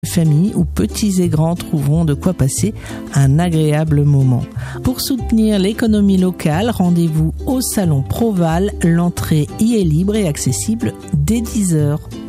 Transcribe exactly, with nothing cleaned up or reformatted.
Familles où petits et grands trouveront de quoi passer un agréable moment. Pour soutenir l'économie locale, rendez-vous au Salon Proval. L'entrée y est libre et accessible dès dix heures.